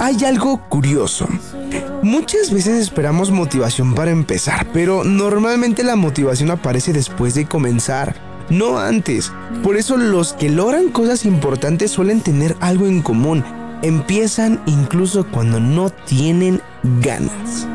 hay algo curioso. Muchas veces esperamos motivación para empezar, pero normalmente la motivación aparece después de comenzar, no antes. Por eso los que logran cosas importantes suelen tener algo en común. Empiezan incluso cuando no tienen ganas.